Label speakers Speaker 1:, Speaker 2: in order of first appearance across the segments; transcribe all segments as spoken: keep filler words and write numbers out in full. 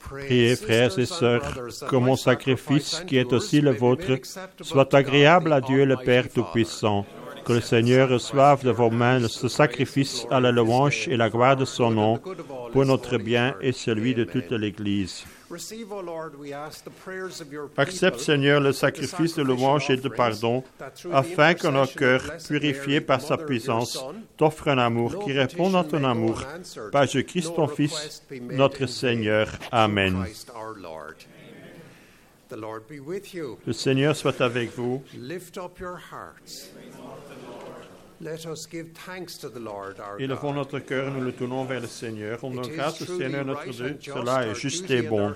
Speaker 1: Priez, frères et sœurs, que mon sacrifice, qui est aussi le vôtre, soit agréable à Dieu le Père Tout-Puissant. Que le Seigneur reçoive de vos mains ce sacrifice à la louange et la gloire de son nom, pour notre bien et celui de toute l'Église. Accepte, Seigneur, le sacrifice de louange et de pardon, afin que nos cœurs, purifiés par sa puissance, t'offrent un amour qui réponde à ton amour. Par Jésus-Christ, ton Fils, notre Seigneur. Amen. Le Seigneur soit avec vous. Élevons notre cœur, nous le tournons vers le Seigneur. Rendons grâce au Seigneur notre Dieu. Cela est juste et bon.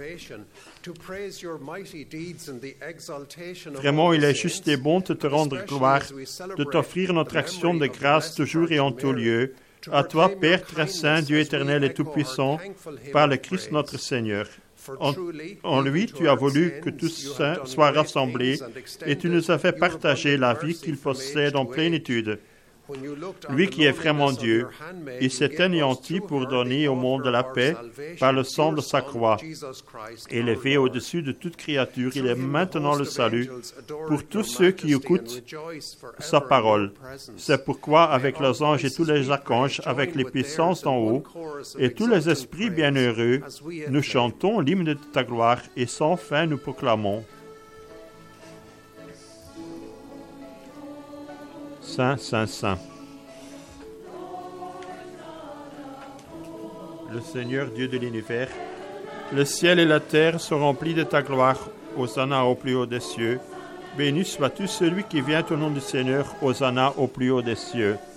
Speaker 1: Vraiment, il est juste et bon de te rendre gloire, de t'offrir notre action de grâce toujours et en tout lieu. À toi, Père très saint, Dieu éternel et tout-puissant, par le Christ notre Seigneur. En, en lui, tu as voulu que tous saints soient rassemblés et tu nous as fait partager la vie qu'il possède en plénitude. Lui qui est vraiment Dieu, il s'est anéanti pour donner au monde la paix par le sang de sa croix. Élevé au-dessus de toute créature, il est maintenant le salut pour tous ceux qui écoutent sa parole. C'est pourquoi, avec les anges et tous les archanges, avec les puissances d'en haut et tous les esprits bienheureux, nous chantons l'hymne de ta gloire et sans fin nous proclamons. Saint, Saint, Saint. Le Seigneur Dieu de l'univers, le ciel et la terre sont remplis de ta gloire. Hosanna au plus haut des cieux. Béni soit-tu celui qui vient au nom du Seigneur. Hosanna au plus haut des cieux.